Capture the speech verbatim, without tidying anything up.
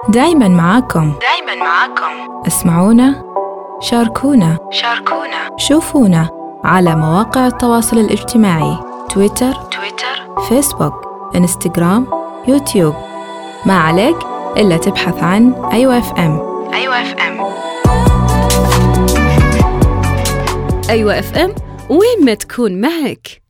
دايماً معاكم. دايماً معاكم. اسمعونا، شاركونا، شاركونا، شوفونا على مواقع التواصل الاجتماعي: تويتر، تويتر، فيسبوك، انستغرام، يوتيوب. ما عليك إلا تبحث عن أيوة اف ام. أيوة اف ام. أيوة اف ام، وين ما تكون معك.